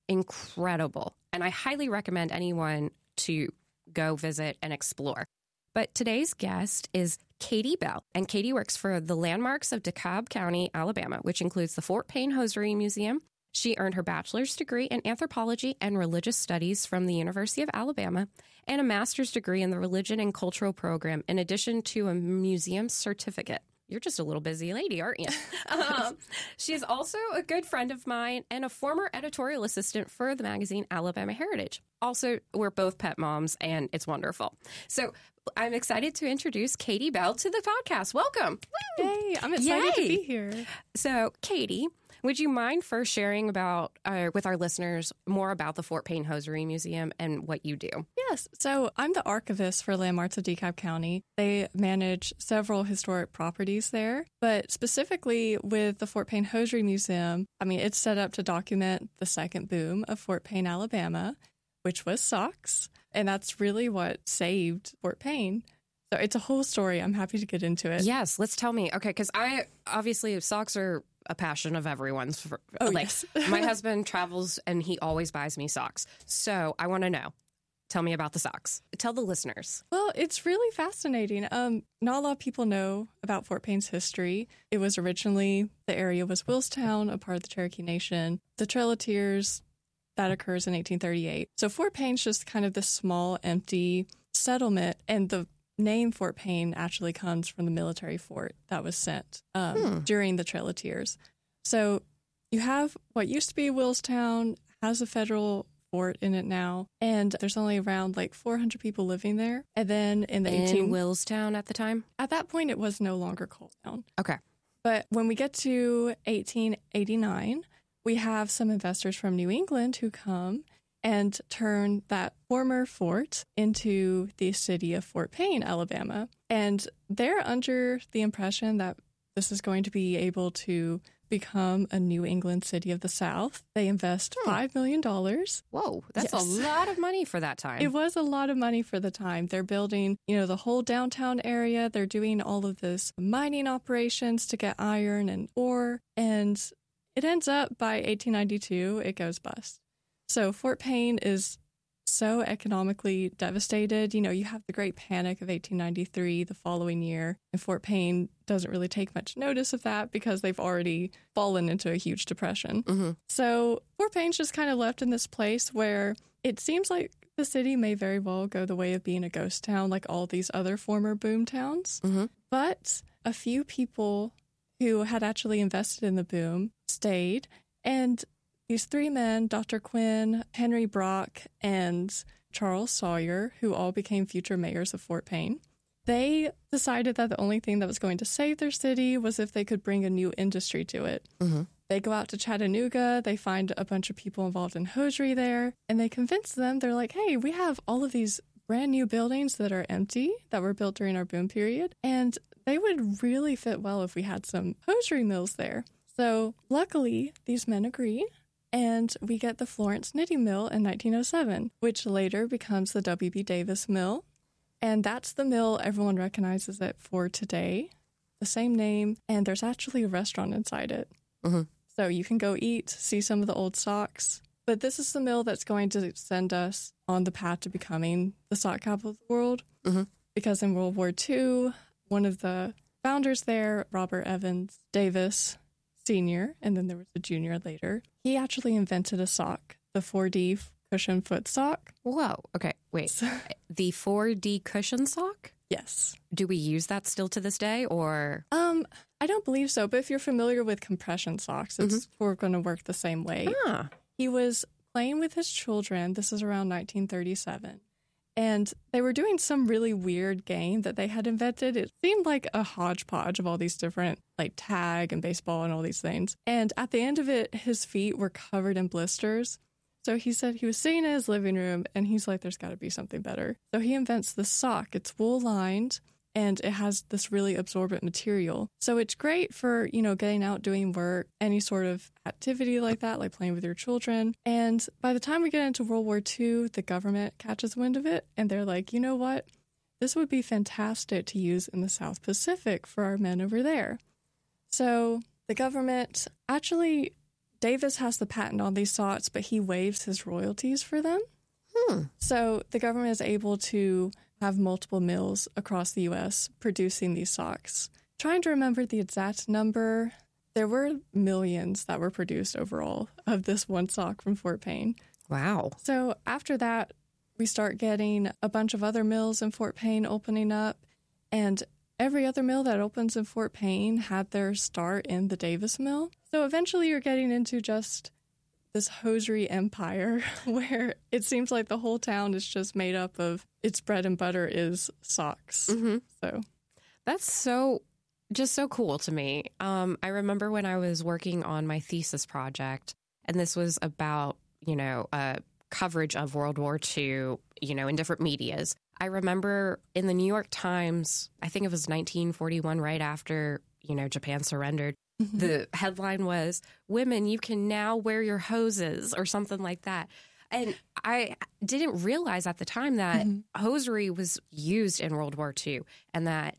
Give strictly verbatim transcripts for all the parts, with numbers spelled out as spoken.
incredible. And I highly recommend anyone to go visit and explore. But today's guest is Katie Bell, and Katie works for the Landmarks of DeKalb County, Alabama, which includes the Fort Payne Hosiery Museum. She earned her bachelor's degree in anthropology and religious studies from the University of Alabama and a master's degree in the religion and cultural program, in addition to a museum certificate. You're just a little busy lady, aren't you? um, she's also a good friend of mine and a former editorial assistant for the magazine Alabama Heritage. Also, we're both pet moms, and it's wonderful. So I'm excited to introduce Katie Bell to the podcast. Welcome. Woo! Yay, I'm excited Yay. to be here. So, Katie, would you mind first sharing about uh, with our listeners more about the Fort Payne Hosiery Museum and what you do? Yes. So I'm the archivist for Landmarks of DeKalb County. They manage several historic properties there, but specifically with the Fort Payne Hosiery Museum, I mean, it's set up to document the second boom of Fort Payne, Alabama, which was socks. And that's really what saved Fort Payne. So it's a whole story. I'm happy to get into it. Yes, let's tell me. Okay, because I obviously socks are a passion of everyone's. For, oh, like yes. My husband travels and he always buys me socks. So I want to know. Tell me about the socks. Tell the listeners. Well, it's really fascinating. Um, not a lot of people know about Fort Payne's history. It was originally, the area was Willstown, a part of the Cherokee Nation. The Trail of Tears, that occurs in eighteen thirty-eight. So Fort Payne's just kind of this small, empty settlement, and the name Fort Payne actually comes from the military fort that was sent um, hmm. during the Trail of Tears. So you have what used to be Willstown, has a federal fort in it now, and there's only around like four hundred people living there. And then in the in eighteen Willstown at the time? At that point, it was no longer Coal Town. Okay. But when we get to eighteen eighty-nine, we have some investors from New England who come and turn that former fort into the city of Fort Payne, Alabama. And they're under the impression that this is going to be able to become a New England city of the South. They invest hmm. five million dollars. Whoa, that's yes. a lot of money for that time. It was a lot of money for the time. They're building, you know, the whole downtown area. They're doing all of this mining operations to get iron and ore. And it ends up by eighteen ninety-two, it goes bust. So Fort Payne is so economically devastated. You know, you have the Great Panic of eighteen ninety-three the following year, and Fort Payne doesn't really take much notice of that because they've already fallen into a huge depression. Mm-hmm. So Fort Payne's just kind of left in this place where it seems like the city may very well go the way of being a ghost town like all these other former boom towns. Mm-hmm. But a few people who had actually invested in the boom stayed, and these three men, Doctor Quinn, Henry Brock, and Charles Sawyer, who all became future mayors of Fort Payne, they decided that the only thing that was going to save their city was if they could bring a new industry to it. Mm-hmm. They go out to Chattanooga, they find a bunch of people involved in hosiery there, and they convince them, they're like, hey, we have all of these brand new buildings that are empty, that were built during our boom period, and they would really fit well if we had some hosiery mills there. So luckily, these men agree, and we get the Florence Knitting Mill in nineteen oh seven, which later becomes the W B. Davis Mill. And that's the mill everyone recognizes it for today, the same name, and there's actually a restaurant inside it. Mm-hmm. So you can go eat, see some of the old socks. But this is the mill that's going to send us on the path to becoming the sock capital of the world. Mm-hmm. Because in World War Two, one of the founders there, Robert Evans Davis Senior, and then there was a junior later, he actually invented a sock, the four D cushion foot sock. Whoa. Okay. Wait. So, the four D cushion sock? yes. Do we use that still to this day, or? Um, I don't believe so, but if you're familiar with compression socks, it's Mm-hmm. we're going to work the same way. Ah. He was playing with his children. This is around nineteen thirty-seven. And they were doing some really weird game that they had invented. It seemed like a hodgepodge of all these different, like tag and baseball and all these things. And at the end of it, his feet were covered in blisters. So he said he was sitting in his living room and he's like, there's got to be something better. So he invents this sock. It's wool lined and it has this really absorbent material. So it's great for, you know, getting out, doing work, any sort of activity like that, like playing with your children. And by the time we get into World War Two, the government catches wind of it and they're like, you know what? This would be fantastic to use in the South Pacific for our men over there. So the government actually Davis has the patent on these socks, but he waives his royalties for them. Hmm. So the government is able to have multiple mills across the U S producing these socks. Trying to remember the exact number, there were millions that were produced overall of this one sock from Fort Payne. Wow. So after that, we start getting a bunch of other mills in Fort Payne opening up, and every other mill that opens in Fort Payne had their start in the Davis mill. So eventually you're getting into just this hosiery empire where it seems like the whole town is just made up of its bread and butter is socks. Mm-hmm. So that's so just so cool to me. Um, I remember when I was working on my thesis project, and this was about, you know, uh, coverage of World War Two, you know, in different medias. I remember in the New York Times, I think it was nineteen forty-one, right after, you know, Japan surrendered. Mm-hmm. The headline was, "Women, you can now wear your hoses," or something like that. And I didn't realize at the time that mm-hmm. hosiery was used in World War Two, and that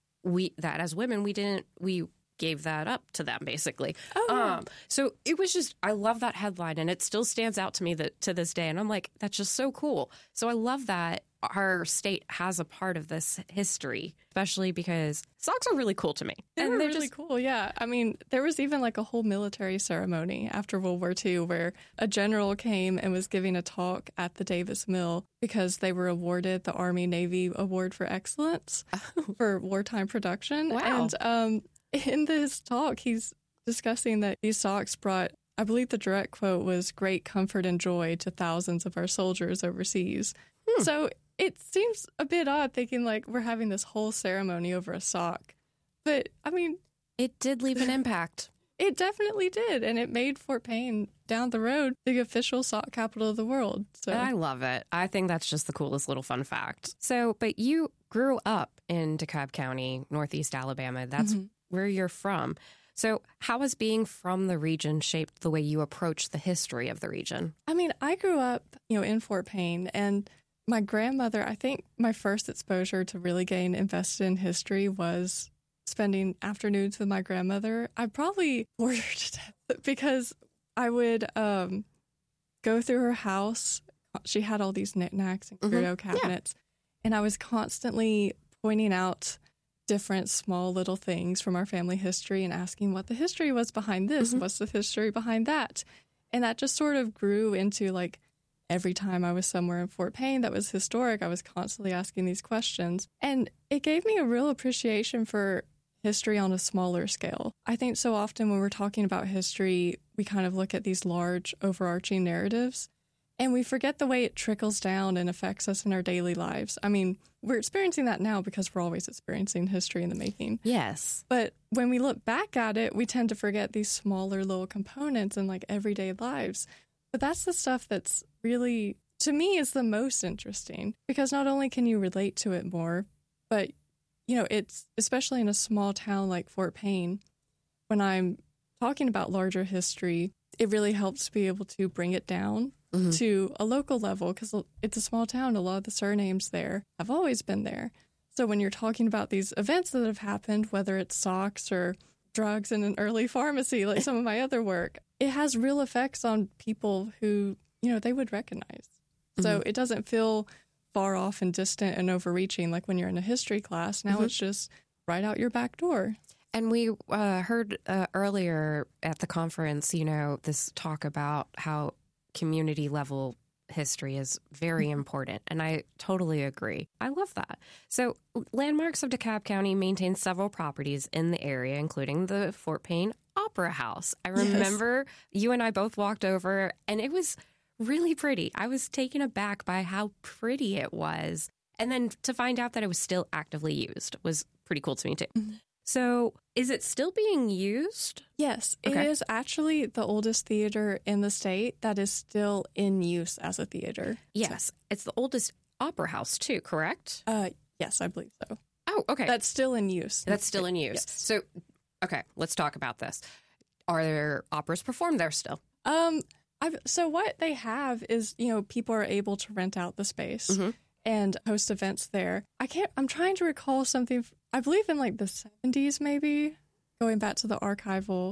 we that as women we didn't we gave that up to them, basically. Oh, yeah. Um, so it was just, I love that headline, and it still stands out to me that to this day. And I'm like, that's just so cool. So I love that our state has a part of this history, especially because socks are really cool to me. They and were they're really just cool, yeah. I mean, there was even like a whole military ceremony after World War Two where a general came and was giving a talk at the Davis Mill because they were awarded the Army Navy Award for Excellence Oh. for wartime production. Wow. And um, in this talk, he's discussing that these socks brought, I believe the direct quote was, great comfort and joy to thousands of our soldiers overseas. Hmm. So it seems a bit odd thinking like we're having this whole ceremony over a sock. But, I mean... It did leave an impact. It definitely did. And it made Fort Payne, down the road, the official sock capital of the world. So I love it. I think that's just the coolest little fun fact. So, but you grew up in DeKalb County, Northeast Alabama. That's mm-hmm. where you're from. So how has being from the region shaped the way you approach the history of the region? I mean, I grew up, you know, in Fort Payne, and my grandmother, I think my first exposure to really getting invested in history was spending afternoons with my grandmother. I probably bored her to death because I would um, go through her house. She had all these knickknacks and curio mm-hmm. cabinets, yeah. and I was constantly pointing out different small little things from our family history and asking what the history was behind this, mm-hmm. what's the history behind that. And that just sort of grew into like every time I was somewhere in Fort Payne that was historic, I was constantly asking these questions. And it gave me a real appreciation for history on a smaller scale. I think so often when we're talking about history, we kind of look at these large overarching narratives, and we forget the way it trickles down and affects us in our daily lives. I mean, we're experiencing that now because we're always experiencing history in the making. Yes. But when we look back at it, we tend to forget these smaller little components in like everyday lives. But that's the stuff that's really, to me, is the most interesting, because not only can you relate to it more, but, you know, it's especially in a small town like Fort Payne, when I'm talking about larger history, it really helps to be able to bring it down mm-hmm. to a local level, because it's a small town. A lot of the surnames there have always been there. So when you're talking about these events that have happened, whether it's socks or drugs in an early pharmacy, like some of my other work, it has real effects on people who, you know, they would recognize. Mm-hmm. So it doesn't feel far off and distant and overreaching like when you're in a history class. Now mm-hmm. it's just right out your back door. And we uh, heard uh, earlier at the conference, you know, this talk about how community level history is very important. And I totally agree. I love that. So Landmarks of DeKalb County maintains several properties in the area, including the Fort Payne Opera House. I remember yes. you and I both walked over, and it was really pretty. I was taken aback by how pretty it was. And then to find out that it was still actively used was pretty cool to me too. Mm-hmm. So is it still being used? Yes, it okay. is actually the oldest theater in the state that is still in use as a theater. Yes, so. It's the oldest opera house too, correct? Uh, yes, I believe so. Oh, okay. That's still in use. That's still in use. Yes. So, okay, let's talk about this. Are there operas performed there still? Um, I've, so what they have is, you know, people are able to rent out the space mm-hmm. and host events there. I can't, I'm trying to recall something, I believe in like the seventies maybe, going back to the archival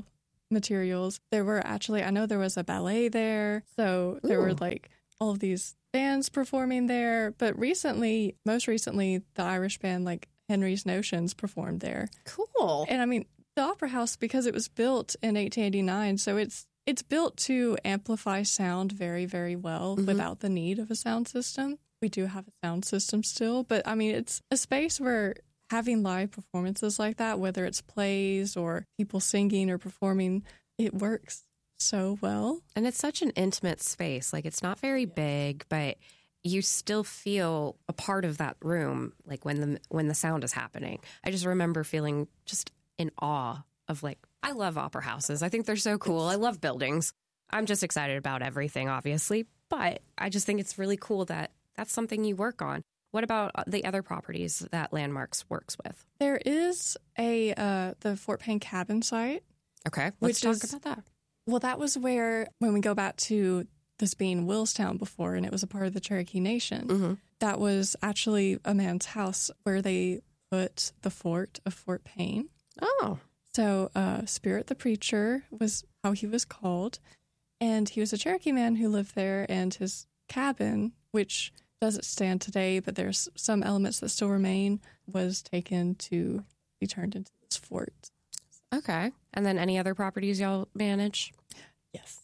materials. There were actually, I know there was a ballet there. So there Ooh. were like all of these bands performing there. But recently, most recently, the Irish band like Henry's Notions performed there. Cool. And I mean, the Opera House, because it was built in eighteen eighty-nine, so it's it's built to amplify sound very, very well Mhm. without the need of a sound system. We do have a sound system still, but I mean, it's a space where having live performances like that, whether it's plays or people singing or performing, it works so well. And it's such an intimate space. Like, it's not very big, but you still feel a part of that room, like when the when the sound is happening. I just remember feeling just in awe of, like, I love opera houses. I think they're so cool. I love buildings. I'm just excited about everything, obviously, but I just think it's really cool that that's something you work on. What about the other properties that Landmarks works with? There is a uh, the Fort Payne cabin site. Okay, let's Which talk is- about that. Well, that was where, when we go back to this being Willstown before, and it was a part of the Cherokee Nation, Mm-hmm. that was actually a man's house where they put the fort of Fort Payne. Oh, So uh, Spirit the Preacher was how he was called. And he was a Cherokee man who lived there, and his cabin, which doesn't stand today, but there's some elements that still remain, was taken to be turned into this fort. okay. And then any other properties y'all manage? Yes.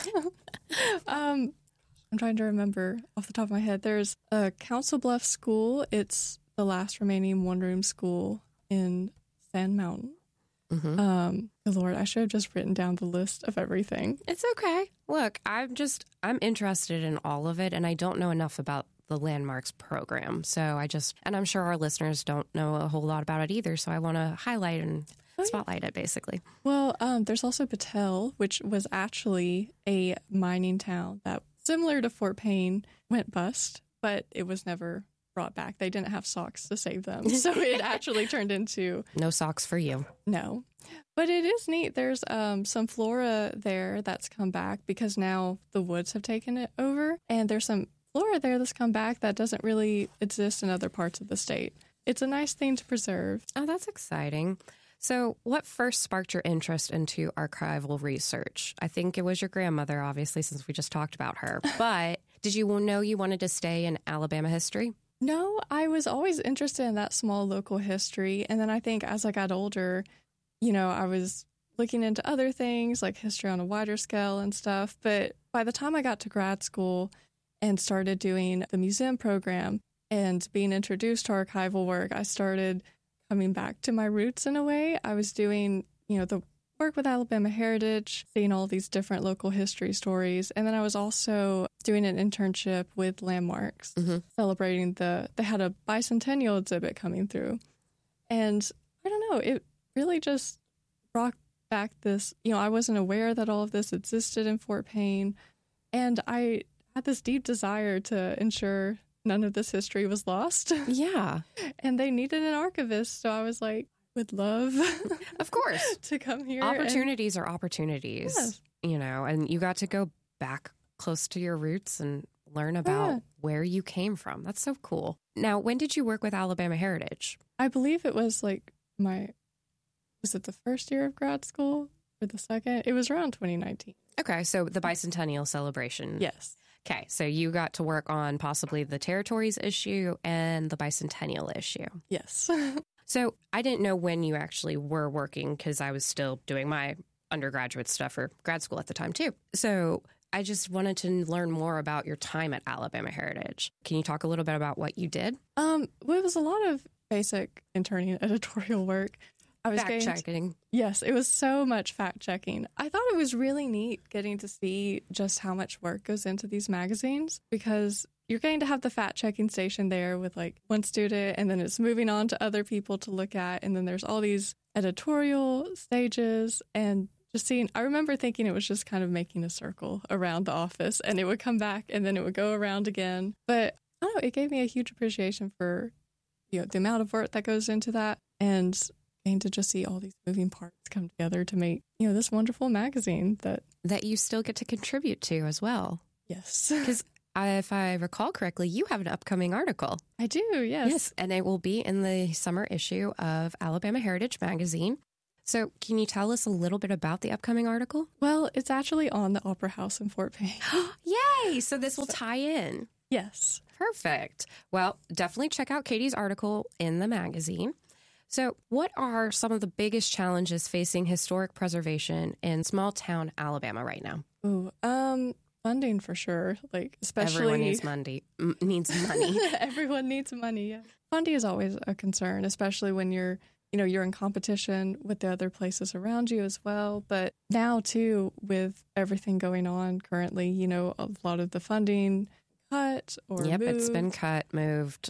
um, I'm trying to remember off the top of my head. There's a Council Bluff School. It's the last remaining one-room school in Sand Mountain. Mm-hmm. Um, good Lord, I should have just written down the list of everything. It's okay. Look, I'm just, I'm interested in all of it, and I don't know enough about the Landmarks program. So I just, and I'm sure our listeners don't know a whole lot about it either. So I want to highlight and Oh, yeah. spotlight it, basically. Well, um, there's also Battelle, which was actually a mining town that, similar to Fort Payne, went bust, but it was never brought back. They didn't have socks to save them. So it actually turned into No socks for you. no. But it is neat. There's um, some flora there that's come back because now the woods have taken it over. And there's some flora there that's come back that doesn't really exist in other parts of the state. It's a nice thing to preserve. Oh, that's exciting. So what first sparked your interest into archival research? I think it was your grandmother, obviously, since we just talked about her. But did you know you wanted to stay in Alabama history? No, I was always interested in that small local history. And then I think as I got older, you know, I was looking into other things like history on a wider scale and stuff. But by the time I got to grad school and started doing the museum program and being introduced to archival work, I started coming back to my roots in a way. I was doing, you know, the work with Alabama Heritage, seeing all these different local history stories. And then I was also doing an internship with Landmarks, Mm-hmm. celebrating the, they had a bicentennial exhibit coming through. And I don't know, it really just brought back this, you know, I wasn't aware that all of this existed in Fort Payne. And I had this deep desire to ensure none of this history was lost. Yeah, And they needed an archivist. So I was like, would love of course. to come here. and- Opportunities are opportunities, Yes. you know, and you got to go back close to your roots and learn about yeah. where you came from. That's so cool. Now, when did you work with Alabama Heritage? I believe it was like my, was it the first year of grad school or the second? It was around twenty nineteen. Okay, so the bicentennial celebration. Yes. Okay, so you got to work on possibly the territories issue and the bicentennial issue. Yes. So I didn't know when you actually were working because I was still doing my undergraduate stuff for grad school at the time too. So I just wanted to learn more about your time at Alabama Heritage. Can you talk a little bit about what you did? um, well, it was a lot of basic interning editorial work. I was Fact getting to- checking. yes, it was so much fact checking. I thought it was really neat getting to see just how much work goes into these magazines because you're getting to have the fact checking station there with like one student and then it's moving on to other people to look at. And then there's all these editorial stages and just seeing, I remember thinking it was just kind of making a circle around the office and it would come back and then it would go around again. But I don't know, it gave me a huge appreciation for, you know, the amount of work that goes into that and getting to just see all these moving parts come together to make, you know, this wonderful magazine that, That you still get to contribute to as well. yes, Because if I recall correctly, you have an upcoming article. I do, yes. And it will be in the summer issue of Alabama Heritage Magazine. So can you tell us a little bit about the upcoming article? Well, it's actually on the Opera House in Fort Payne. Yay! So this will tie in. Yes. Perfect. Well, definitely check out Katie's article in the magazine. So what are some of the biggest challenges facing historic preservation in small town Alabama right now? Ooh, um, funding for sure. Like, especially everyone needs money. M- needs money. Everyone needs money. Yeah. Funding is always a concern, especially when you're, you know, you're in competition with the other places around you as well. But now too, with everything going on currently, you know, a lot of the funding cut or yep, moved. It's been cut, moved,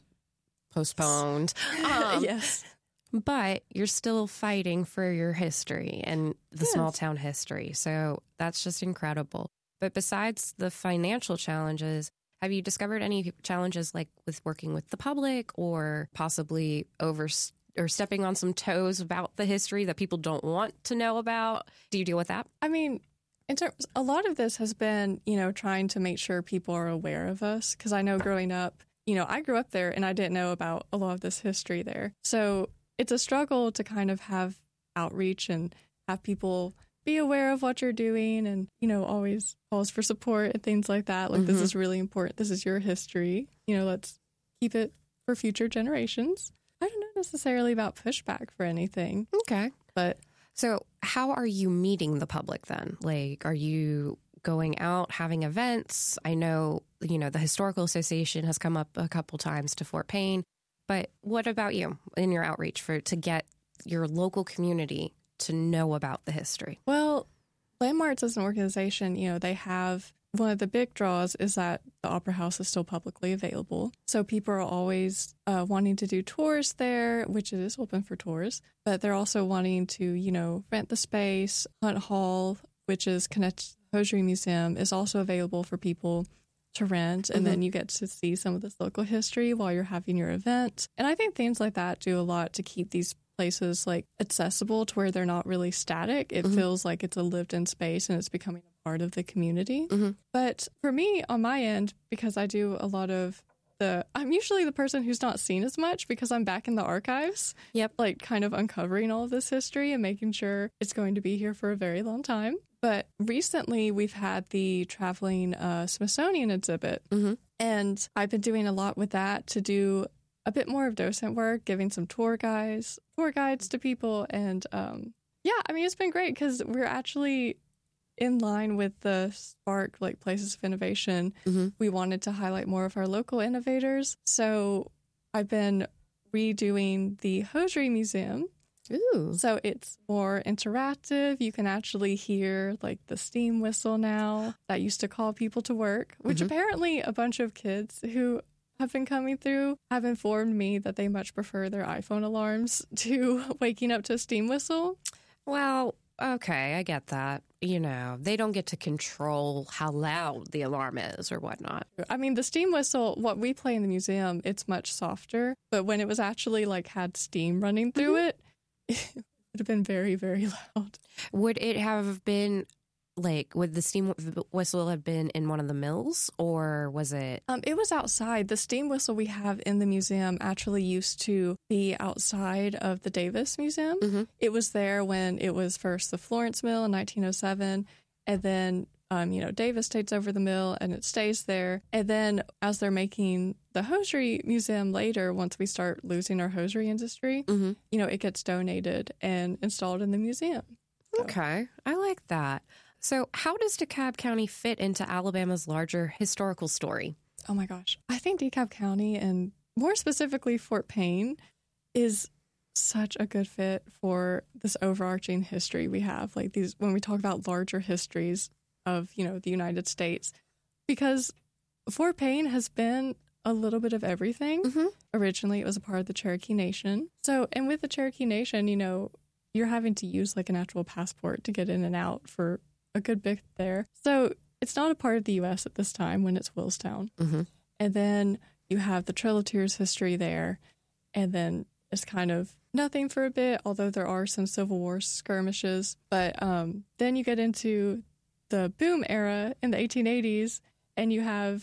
postponed. Um, yes. But you're still fighting for your history and the yes. small town history. So that's just incredible. But besides the financial challenges, have you discovered any challenges like with working with the public or possibly over or stepping on some toes about the history that people don't want to know about? Do you deal with that? I mean, in terms, a lot of this has been, you know, trying to make sure people are aware of us. Because I know growing up, you know, I grew up there and I didn't know about a lot of this history there. So it's a struggle to kind of have outreach and have people be aware of what you're doing and, you know, always calls for support and things like that. Like, mm-hmm. This is really important. This is your history. You know, let's keep it for future generations. I don't know necessarily about pushback for anything. Okay. But so how are you meeting the public then? Like, are you going out, having events? I know, you know, the Historical Association has come up a couple times to Fort Payne. But what about you in your outreach for to get your local community to know about the history? Well, Landmarks as an organization, you know, they have one of the big draws is that the Opera House is still publicly available. So people are always uh, wanting to do tours there, which it is open for tours. But they're also wanting to, you know, rent the space. Hunt Hall, which is connected to the Hosiery Museum, is also available for people to rent, and mm-hmm. then you get to see some of this local history while you're having your event. And I think things like that do a lot to keep these places like accessible to where they're not really static. It mm-hmm. feels like it's a lived-in space and it's becoming a part of the community. Mm-hmm. But for me, on my end, because I do a lot of the, I'm usually the person who's not seen as much because I'm back in the archives. Yep. Like kind of uncovering all of this history and making sure it's going to be here for a very long time. But recently, we've had the traveling uh, Smithsonian exhibit, mm-hmm. and I've been doing a lot with that to do a bit more of docent work, giving some tour guides, tour guides to people, and um, yeah, I mean, it's been great because we're actually in line with the Spark, like Places of Innovation. Mm-hmm. We wanted to highlight more of our local innovators, so I've been redoing the Hosiery Museum. Ooh. So it's more interactive. You can actually hear like the steam whistle now that used to call people to work, which mm-hmm. apparently a bunch of kids who have been coming through have informed me that they much prefer their iPhone alarms to waking up to a steam whistle. Well, okay, I get that. You know, they don't get to control how loud the alarm is or whatnot. I mean, the steam whistle, what we play in the museum, it's much softer. But when it was actually like had steam running through mm-hmm. it, it would have been very, very loud. Would it have been, like, would the steam whistle have been in one of the mills, or was it? Um, it was outside. The steam whistle we have in the museum actually used to be outside of the Davis Museum. Mm-hmm. It was there when it was first the Florence Mill in nineteen oh seven, and then, um, you know, Davis takes over the mill, and it stays there. And then as they're making the Hosiery Museum later, once we start losing our hosiery industry, mm-hmm. you know, it gets donated and installed in the museum. So. Okay. I like that. So how does DeKalb County fit into Alabama's larger historical story? Oh my gosh. I think DeKalb County, and more specifically Fort Payne, is such a good fit for this overarching history we have. Like these, when we talk about larger histories of, you know, the United States, because Fort Payne has been a little bit of everything. Mm-hmm. Originally, it was a part of the Cherokee Nation. So, and with the Cherokee Nation, you know, you're having to use like an actual passport to get in and out for a good bit there. So it's not a part of the U S at this time when it's Willstown. Mm-hmm. And then you have the Trail of Tears history there. And then it's kind of nothing for a bit, although there are some Civil War skirmishes. But um, then you get into the boom era in the eighteen eighties, and you have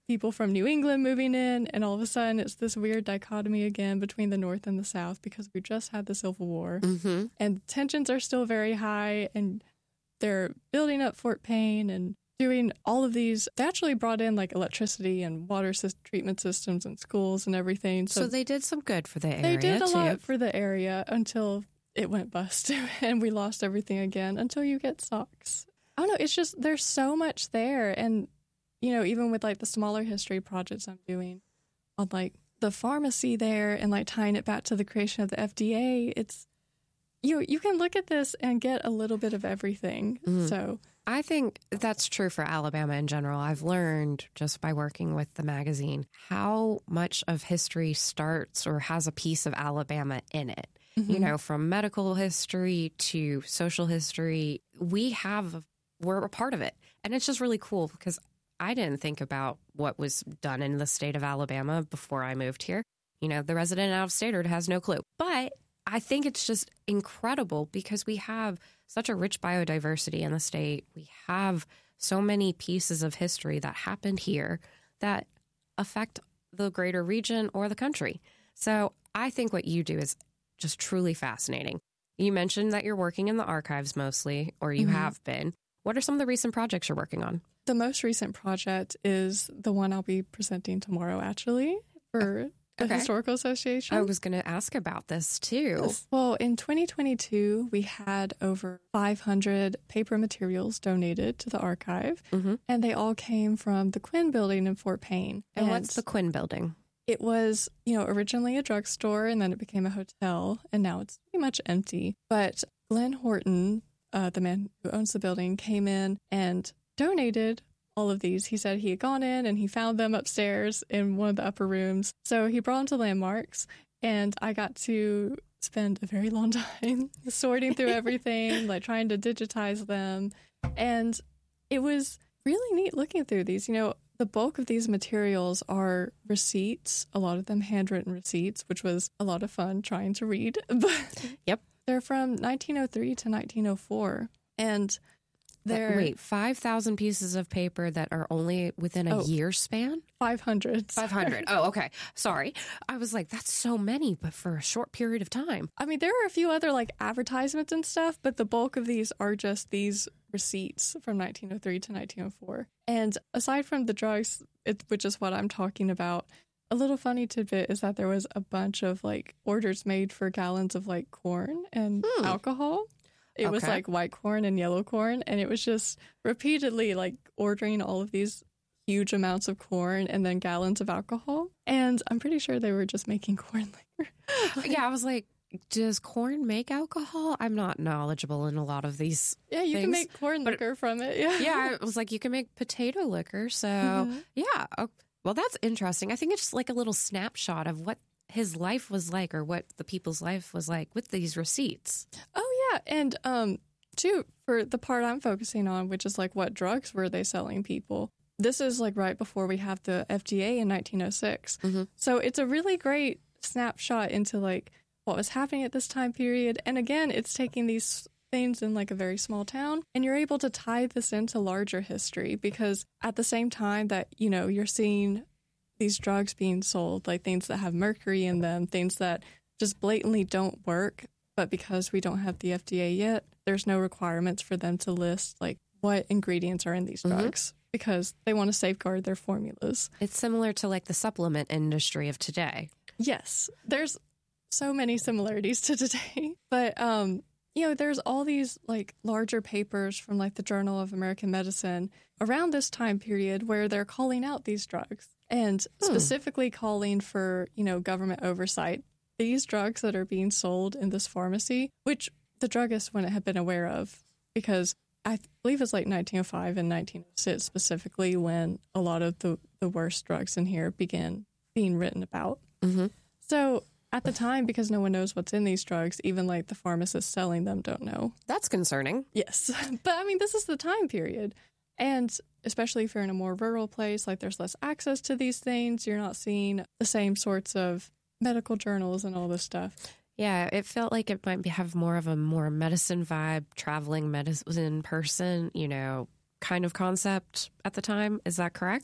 people from New England moving in, and all of a sudden it's this weird dichotomy again between the North and the South because we just had the Civil War, Mm-hmm. and tensions are still very high, and they're building up Fort Payne and doing all of these. They actually brought in like electricity and water sy- treatment systems and schools and everything. So, So, they did some good for the area, they did a too. lot for the area until it went bust and we lost everything again until you get socks. I don't know. It's just there's so much there. And, you know, even with like the smaller history projects I'm doing on like the pharmacy there and like tying it back to the creation of the F D A, it's you you can look at this and get a little bit of everything. Mhm. So I think that's true for Alabama in general. I've learned just by working with the magazine how much of history starts or has a piece of Alabama in it. You know, from medical history to social history, we have, we're a part of it. And it's just really cool because I didn't think about what was done in the state of Alabama before I moved here. You know, the resident out of stater has no clue. But I think it's just incredible because we have such a rich biodiversity in the state. We have so many pieces of history that happened here that affect the greater region or the country. So I think what you do is just truly fascinating. You mentioned that you're working in the archives mostly, or you Mhm. have been. What are some of the recent projects you're working on? the most recent project is the one I'll be presenting tomorrow, actually, for the Okay. Historical Association. I was going to ask about this too. Yes. Well, in twenty twenty-two, we had over five hundred paper materials donated to the archive, Mhm. and they all came from the Quinn Building in Fort Payne. And what's the Quinn Building? It was, you know, originally a drugstore, and then it became a hotel, and now it's pretty much empty. But Glenn Horton, uh, the man who owns the building, came in and donated all of these. He said he had gone in and he found them upstairs in one of the upper rooms. So he brought them to Landmarks, and I got to spend a very long time sorting through everything, like trying to digitize them. And it was really neat looking through these. You know, the bulk of these materials are receipts, a lot of them handwritten receipts, which was a lot of fun trying to read. But Yep. they're from nineteen oh three to nineteen oh four. And they're Wait, five thousand pieces of paper that are only within a Oh. year span? five hundred. five hundred. Oh, okay. Sorry. I was like, that's so many, but for a short period of time. I mean, there are a few other like advertisements and stuff, but the bulk of these are just these receipts from nineteen oh three to nineteen oh four. And aside from the drugs, it, which is what I'm talking about, a little funny tidbit is that there was a bunch of like orders made for gallons of like corn and Hmm. alcohol. It was Okay. like white corn and yellow corn, and it was just repeatedly like ordering all of these huge amounts of corn and then gallons of alcohol. And I'm pretty sure they were just making corn liquor. Yeah, I was like, does corn make alcohol? I'm not knowledgeable in a lot of these. Yeah, you can things, make corn but- liquor from it. Yeah. Yeah, I was like, you can make potato liquor. So, Mhm. yeah. Oh, well, that's interesting. I think it's just like a little snapshot of what his life was like or what the people's life was like with these receipts. Oh, yeah. And, um, too, for the part I'm focusing on, which is like what drugs were they selling people? This is like right before we have the F D A in nineteen oh six. Mhm. So it's a really great snapshot into like what was happening at this time period. And again, it's taking these things in like a very small town, and you're able to tie this into larger history because at the same time that, you know, you're seeing these drugs being sold, like things that have mercury in them, things that just blatantly don't work, but because we don't have the F D A yet, there's no requirements for them to list like what ingredients are in these Mhm. drugs because they want to safeguard their formulas. It's similar to like the supplement industry of today. Yes, there's so many similarities to today. But, um, you know, there's all these like larger papers from like the Journal of American Medicine around this time period where they're calling out these drugs and Hmm. specifically calling for, you know, government oversight. These drugs that are being sold in this pharmacy, which the druggist wouldn't have been aware of because I believe it's like nineteen oh five and nineteen oh six specifically when a lot of the, the worst drugs in here began being written about. Mm-hmm. So at the time, because no one knows what's in these drugs, even like the pharmacists selling them don't know. That's concerning. Yes. But I mean, this is the time period. And especially if you're in a more rural place, like there's less access to these things, you're not seeing the same sorts of medical journals and all this stuff. Yeah, it felt like it might be, have more of a more medicine vibe, traveling medicine person, you know, kind of concept at the time. Is that correct?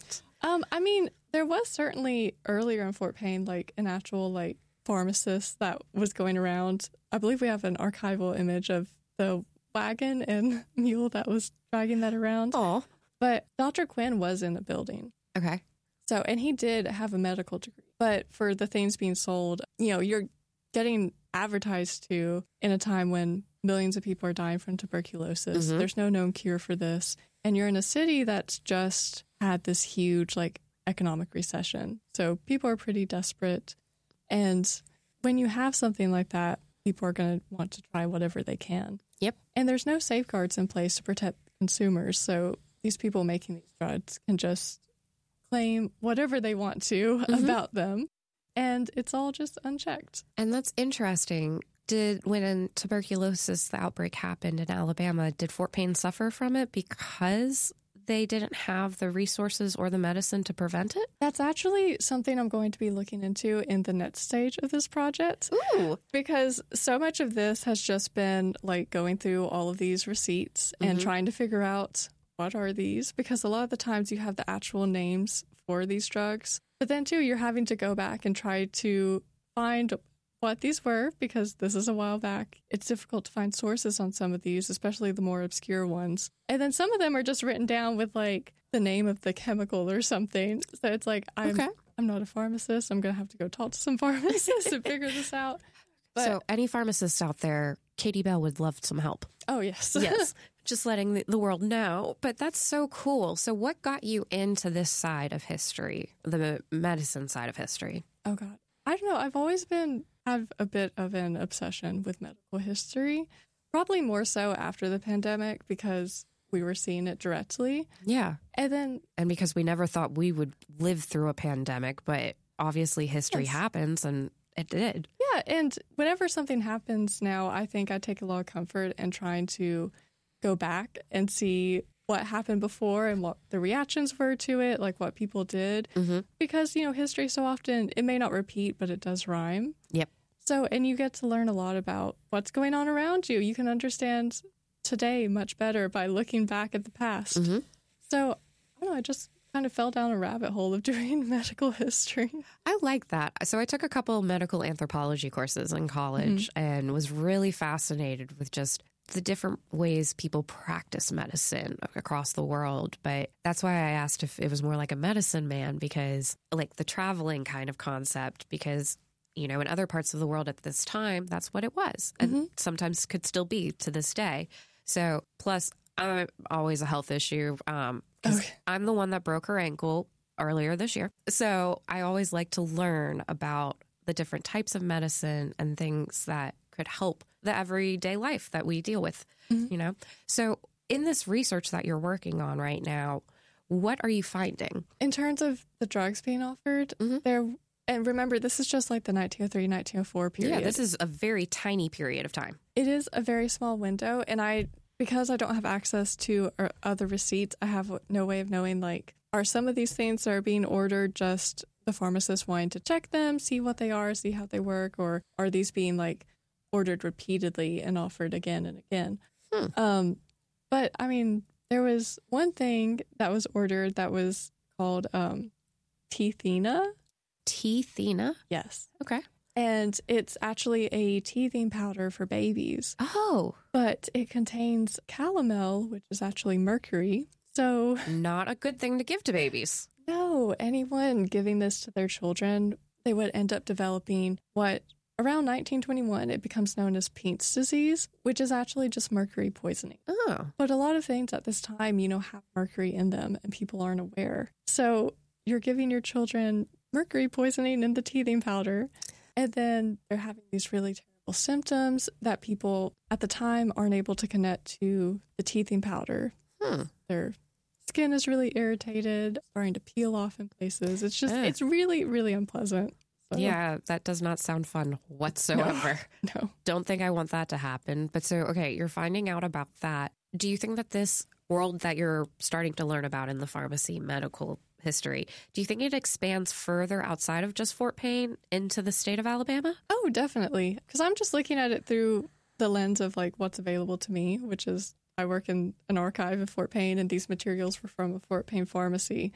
Um, I mean, there was certainly earlier in Fort Payne, like an actual like pharmacist that was going around. I believe we have an archival image of the wagon and mule that was dragging that around. Oh, but Doctor Quinn was in the building. okay. So, and he did have a medical degree. But for the things being sold, you know, you're getting advertised to in a time when millions of people are dying from tuberculosis. Mm-hmm. There's no known cure for this. And you're in a city that's just had this huge, like, economic recession. So people are pretty desperate. And when you have something like that, people are going to want to try whatever they can. Yep. And there's no safeguards in place to protect consumers. So these people making these drugs can just claim whatever they want to Mm-hmm. about them. And it's all just unchecked. And that's interesting. Did when tuberculosis, the outbreak happened in Alabama, did Fort Payne suffer from it because they didn't have the resources or the medicine to prevent it? That's actually something I'm going to be looking into in the next stage of this project. Ooh. Because so much of this has just been like going through all of these receipts and Mhm. trying to figure out what are these? Because a lot of the times you have the actual names for these drugs. But then too, you're having to go back and try to find what these were because this is a while back. It's difficult to find sources on some of these, especially the more obscure ones. And then some of them are just written down with like the name of the chemical or something. So it's like, I'm, Okay. I'm not a pharmacist. I'm going to have to go talk to some pharmacists and figure this out. But, So any pharmacists out there, Katie Bell would love some help. oh, yes. Yes. Just letting the, the world know. But that's so cool. So what got you into this side of history, the medicine side of history? Oh, God. I don't know. I've always been, have a bit of an obsession with medical history, probably more so after the pandemic because we were seeing it directly. Yeah. And then, And because we never thought we would live through a pandemic, but obviously history Yes. happens and it did. yeah, and whenever something happens now, I think I take a lot of comfort in trying to go back and see what happened before and what the reactions were to it, like what people did. Mm-hmm. Because, you know, history so often, it may not repeat, but it does rhyme. Yep. So, and you get to learn a lot about what's going on around you. You can understand today much better by looking back at the past. Mm-hmm. So, I don't know, I just kind of fell down a rabbit hole of doing medical history. I like that. So I took a couple medical anthropology courses in college and was really fascinated with just the different ways people practice medicine across the world. But that's why I asked if it was more like a medicine man, because like the traveling kind of concept, because, you know, in other parts of the world at this time, that's what it was. And Mhm. sometimes could still be to this day. So plus I'm always a health issue. Um, 'cause Okay. I'm the one that broke her ankle earlier this year. So I always like to learn about the different types of medicine and things that could help the everyday life that we deal with, Mhm. you know? So in this research that you're working on right now, what are you finding? In terms of the drugs being offered, Mhm. there, and remember, this is just like the nineteen oh three, nineteen oh four period. Yeah, this is a very tiny period of time. It is a very small window, and I, because I don't have access to uh, other receipts, I have no way of knowing, like, are some of these things that are being ordered just the pharmacist wanting to check them, see what they are, see how they work, or are these being, like, ordered repeatedly and offered again and again? Hmm. Um, but, I mean, there was one thing that was ordered that was called um, Teethina. Teethina? Yes. Okay. And it's actually a teething powder for babies. Oh, But it contains calomel, which is actually mercury. So, not a good thing to give to babies. no, anyone giving this to their children, they would end up developing what around nineteen twenty-one it becomes known as Pete's disease, which is actually just mercury poisoning. Oh, But a lot of things at this time, you know, have mercury in them and people aren't aware. So, you're giving your children mercury poisoning in the teething powder, and then they're having these really terrible symptoms that people at the time aren't able to connect to the teething powder. hmm. Their skin is really irritated, starting to peel off in places. It's just, Ugh. it's really, really unpleasant. So, Yeah, that does not sound fun whatsoever. No. Don't think I want that to happen. But so, okay, you're finding out about that. Do you think that this world that you're starting to learn about in the pharmacy medical history, do you think it expands further outside of just Fort Payne into the state of Alabama? Oh, definitely. Because I'm just looking at it through the lens of like what's available to me, which is I work in an archive of Fort Payne, and these materials were from a Fort Payne pharmacy. Mm-hmm.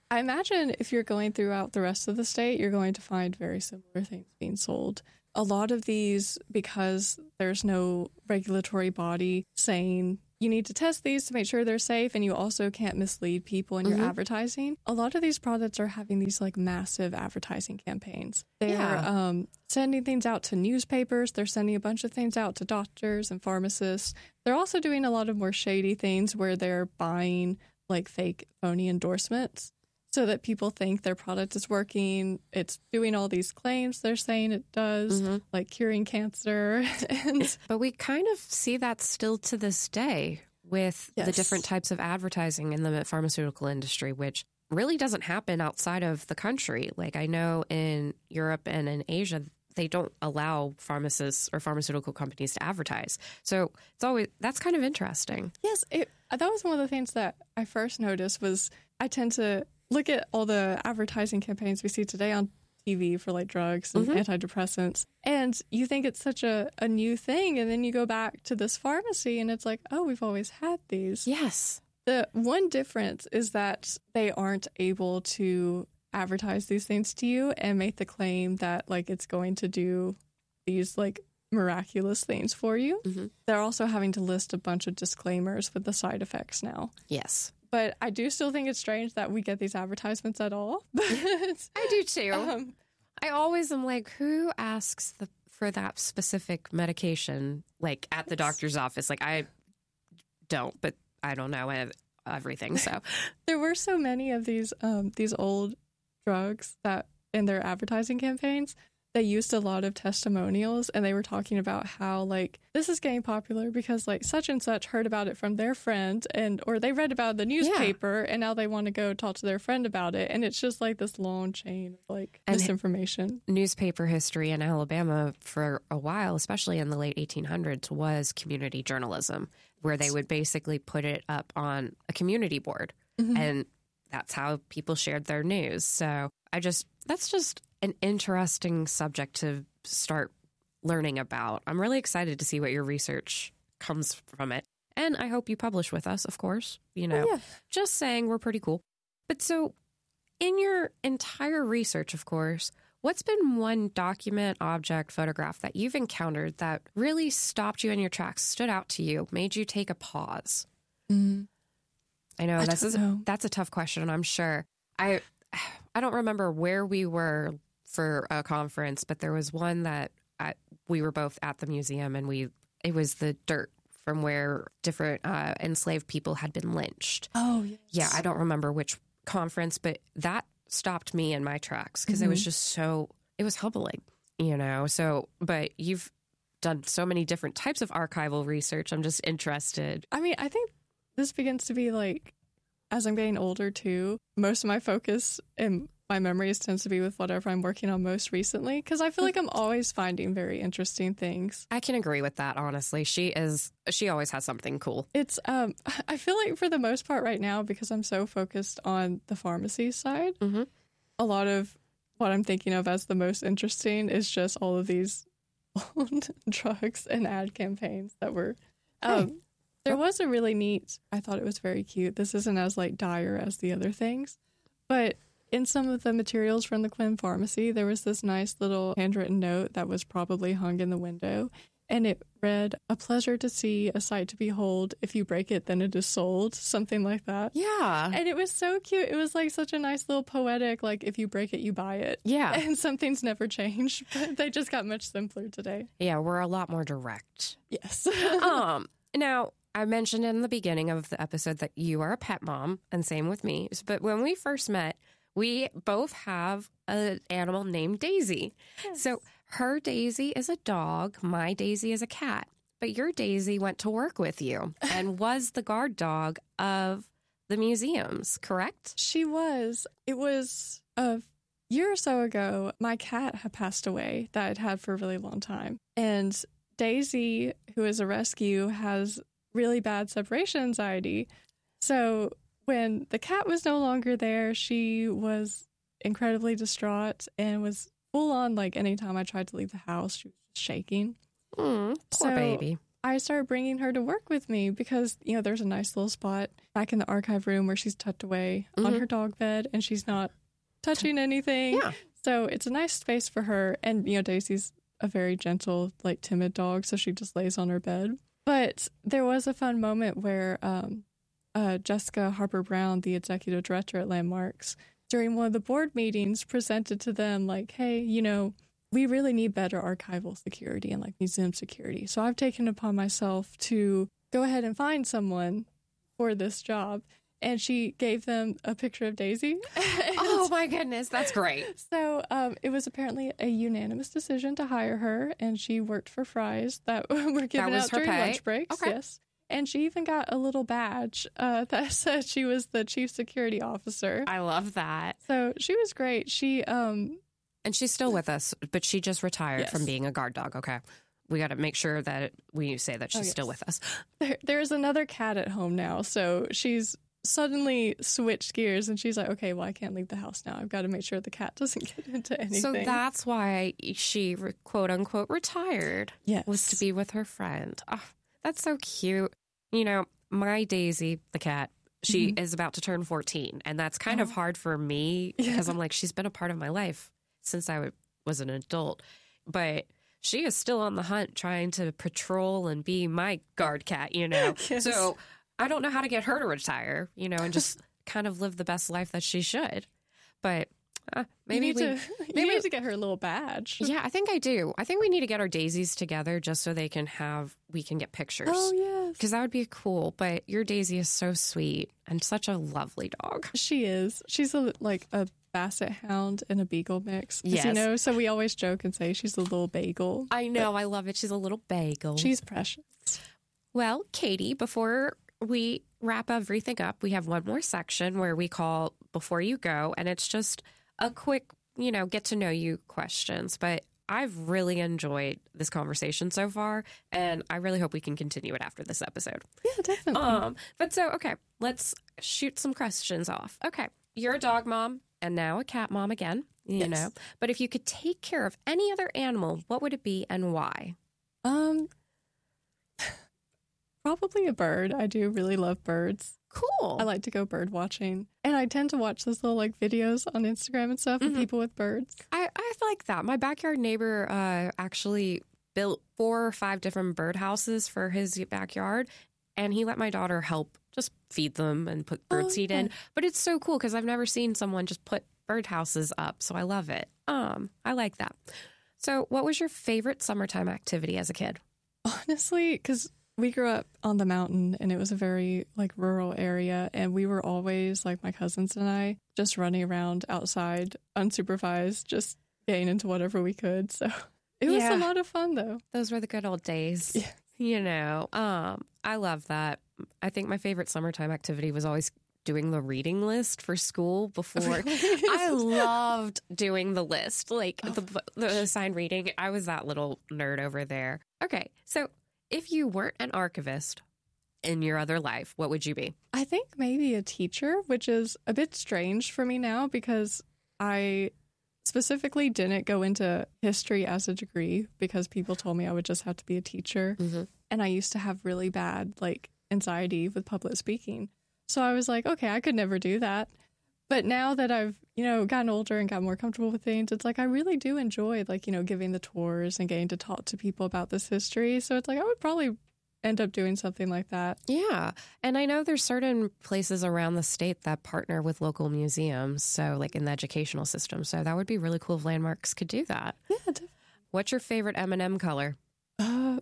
I imagine if you're going throughout the rest of the state, you're going to find very similar things being sold. A lot of these, because there's no regulatory body saying you need to test these to make sure they're safe, and you also can't mislead people in your Mm-hmm. advertising. A lot of these products are having these like massive advertising campaigns. They're Yeah. um, sending things out to newspapers. They're sending a bunch of things out to doctors and pharmacists. They're also doing a lot of more shady things where they're buying like fake phony endorsements so that people think their product is working. It's doing all these claims they're saying it does, Mm-hmm. like curing cancer. and But we kind of see that still to this day with the Yes. different types of advertising in the pharmaceutical industry, which really doesn't happen outside of the country. Like I know in Europe and in Asia, they don't allow pharmacists or pharmaceutical companies to advertise. So it's always, that's kind of interesting. yes, it, that was one of the things that I first noticed was I tend to look at all the advertising campaigns we see today on T V for like drugs and Mhm. antidepressants. And you think it's such a, a new thing. And then you go back to this pharmacy and it's like, oh, we've always had these. Yes. The one difference is that they aren't able to advertise these things to you and make the claim that like it's going to do these like miraculous things for you. Mhm. They're also having to list a bunch of disclaimers with the side effects now. Yes. But I do still think it's strange that we get these advertisements at all. But, I do too. um, I always am like, who asks the, for that specific medication, like at the doctor's office? Like, I don't, but I don't know I have everything. So, there were so many of these um, these old drugs that in their advertising campaigns, they used a lot of testimonials, and they were talking about how like this is getting popular because like such and such heard about it from their friend, and or they read about it in the newspaper, and now they want to go talk to their friend about it, and it's just like this long chain of like And- misinformation. newspaper history in Alabama for a while, especially in the late eighteen hundreds, was community journalism, where they would basically put it up on a community board. Mhm. And that's how people shared their news. So I just, that's just an interesting subject to start learning about. I'm really excited to see what your research comes from it. And I hope you publish with us, of course. You know, Oh, yeah. just saying we're pretty cool. But so in your entire research, of course, what's been one document, object, photograph that you've encountered that really stopped you in your tracks, stood out to you, made you take a pause? Mm. I know I this don't is know. that's a tough question, I'm sure. I I don't remember where we were for a conference, but there was one that I, we were both at the museum, and we it was the dirt from where different uh, enslaved people had been lynched. Oh, yes. Yeah, I don't remember which conference, but that stopped me in my tracks because it was just so, it was humbling, you know? So, but you've done so many different types of archival research. I'm just interested. I mean, I think this begins to be like, as I'm getting older too, most of my focus and my memories tends to be with whatever I'm working on most recently, because I feel like I'm always finding very interesting things. I can agree with that, honestly. She is, she always has something cool. It's, um, I feel like for the most part right now, because I'm so focused on the pharmacy side, Mm-hmm. a lot of what I'm thinking of as the most interesting is just all of these old drugs and ad campaigns that were. Um, Hey. There was a really neat, I thought it was very cute. This isn't as like dire as the other things, but in some of the materials from the Quinn Pharmacy, there was this nice little handwritten note that was probably hung in the window. And it read, "A pleasure to see, a sight to behold. If you break it, then it is sold." Something like that. Yeah. And it was so cute. It was like such a nice little poetic, like, if you break it, you buy it. Yeah. And some things never change, but they just got much simpler today. Yeah, we're a lot more direct. Yes. um, now, I mentioned in the beginning of the episode that you are a pet mom, and same with me. But when we first met, we both have an animal named Daisy. Yes. So her Daisy is a dog, my Daisy is a cat. But your Daisy went to work with you and was the guard dog of the museums, correct? She was. It was a year or so ago, my cat had passed away that I'd had for a really long time. And Daisy, who is a rescue, has really bad separation anxiety. So when the cat was no longer there, she was incredibly distraught and was full on, like, anytime I tried to leave the house, she was just shaking. Mm, poor So- baby. I started bringing her to work with me because, you know, there's a nice little spot back in the archive room where she's tucked away Mm-hmm. on her dog bed and she's not touching anything. Yeah. So it's a nice space for her. And, you know, Daisy's a very gentle, like timid dog, so she just lays on her bed. But there was a fun moment where um, uh, Jessica Harper Brown, the executive director at Landmarks, during one of the board meetings presented to them like, hey, you know, we really need better archival security and like museum security. So I've taken upon myself to go ahead and find someone for this job. And she gave them a picture of Daisy. Oh, my goodness. That's great. So um, it was apparently a unanimous decision to hire her, and she worked for fries that were given was out her during pay? lunch breaks. Okay. Yes. And she even got a little badge uh, that said she was the chief security officer. I love that. So she was great. She um, And she's still with us, but she just retired Yes. from being a guard dog. Okay. We got to make sure that we say that she's Oh, yes. still with us. there, there's another cat at home now, so she's suddenly switched gears, and she's like, okay, well, I can't leave the house now. I've got to make sure the cat doesn't get into anything. So that's why she, re- quote unquote, retired, yes. was to be with her friend. Oh, that's so cute. You know, my Daisy, the cat, she Mhm. is about to turn fourteen. And that's kind of Oh. hard for me Yeah. because I'm like, she's been a part of my life since I w- was an adult. But she is still on the hunt trying to patrol and be my guard cat, you know? Yes. So I don't know how to get her to retire, you know, and just kind of live the best life that she should. But uh, maybe you need we... to, you maybe- need to get her a little badge. Yeah, I think I do. I think we need to get our daisies together just so they can have, we can get pictures. Oh, yes. Because that would be cool. But your Daisy is so sweet and such a lovely dog. She is. She's a, like a basset hound and a beagle mix. Yes. You know, so we always joke and say she's a little bagel. I know. I love it. She's a little bagel. She's precious. Well, Katie, before we wrap everything up, we have one more section where we call Before You Go. And it's just a quick, you know, get to know you questions. But I've really enjoyed this conversation so far, and I really hope we can continue it after this episode. Yeah, definitely. Um, but so, okay, let's shoot some questions off. Okay, you're a dog mom and now a cat mom again, you Yes. know. But if you could take care of any other animal, what would it be and why? Um, probably a bird. I do really love birds. Cool. I like to go bird watching, and I tend to watch those little like videos on Instagram and stuff Mhm. of people with birds. I, I like that. My backyard neighbor uh, actually built four or five different birdhouses for his backyard, and he let my daughter help just feed them and put bird Oh, seed yeah. in. But it's so cool because I've never seen someone just put birdhouses up, so I love it. Um, I like that. So what was your favorite summertime activity as a kid? Honestly, because we grew up on the mountain and it was a very like rural area, and we were always like my cousins and I just running around outside unsupervised, just getting into whatever we could. So it was Yeah. a lot of fun though. Those were the good old days. Yeah. You know, um, I love that. I think my favorite summertime activity was always doing the reading list for school before. I loved doing the list, like Oh, the, the assigned reading. I was that little nerd over there. Okay, so if you weren't an archivist in your other life, what would you be? I think maybe a teacher, which is a bit strange for me now because I specifically didn't go into history as a degree because people told me I would just have to be a teacher. Mm-hmm. And I used to have really bad like anxiety with public speaking. So I was like, okay, I could never do that. But now that I've, you know, gotten older and got more comfortable with things, it's like I really do enjoy like, you know, giving the tours and getting to talk to people about this history. So it's like I would probably end up doing something like that. Yeah. And I know there's certain places around the state that partner with local museums, so like in the educational system. So that would be really cool if Landmarks could do that. Yeah, definitely. What's your favorite M and M color? Uh,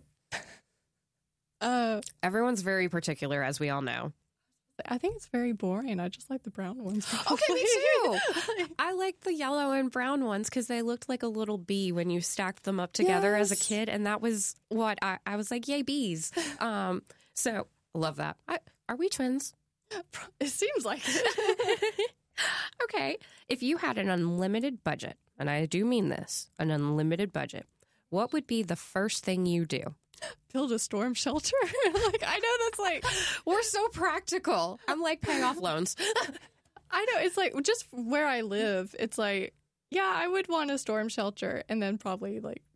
uh, Everyone's very particular, as we all know. I think it's very boring. I just like the brown ones. Okay, me probably. too. I like the yellow and brown ones because they looked like a little bee when you stacked them up together as a Yes. kid. And that was what I, I was like, yay, bees. Um, so love that. I, are we twins? It seems like it. Okay. If you had an unlimited budget, and I do mean this, an unlimited budget, what would be the first thing you do? Build a storm shelter. Like, I know that's like, We're so practical. I'm like paying off loans. I know it's like just where I live, it's like, yeah, I would want a storm shelter and then probably like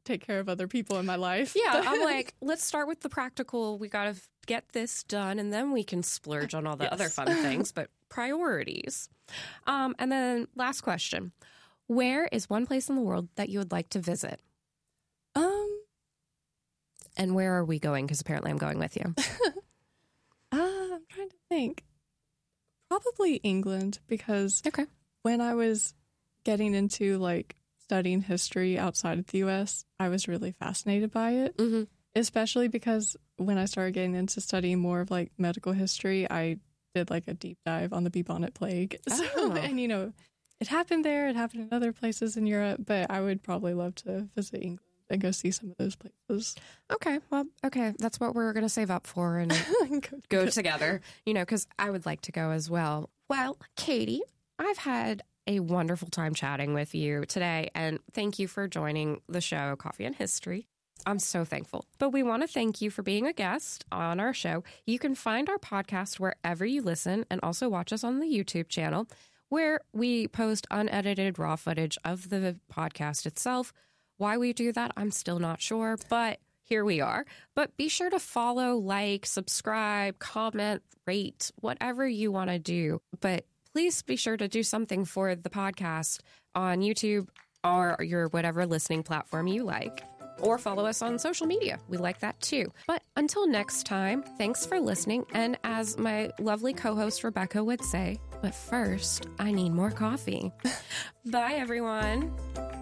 take care of other people in my life. Yeah, I'm like, let's start with the practical. We got to get this done, and then we can splurge on all the yes. other fun things, but priorities. Um, and then last question. Where is one place in the world that you would like to visit? Um, And where are we going? Because apparently I'm going with you. uh, I'm trying to think. Probably England, because okay. when I was getting into like studying history outside of the U S, I was really fascinated by it, mm-hmm. especially because when I started getting into studying more of like medical history, I did like a deep dive on the bubonic plague. So, oh. and you know, it happened there, it happened in other places in Europe, but I would probably love to visit England and go see some of those places. Okay, well, okay, that's what we're going to save up for and go, go together, you know, because I would like to go as well. Well, Katie, I've had a wonderful time chatting with you today, and thank you for joining the show, Coffee and History. I'm so thankful. But we want to thank you for being a guest on our show. You can find our podcast wherever you listen and also watch us on the YouTube channel, where we post unedited raw footage of the podcast itself. Why we do that, I'm still not sure, but here we are. But be sure to follow, like, subscribe, comment, rate, whatever you want to do. But please be sure to do something for the podcast on YouTube or your whatever listening platform you like. Or follow us on social media. We like that too. But until next time, thanks for listening. And as my lovely co-host Rebecca would say, but first, I need more coffee. Bye, everyone.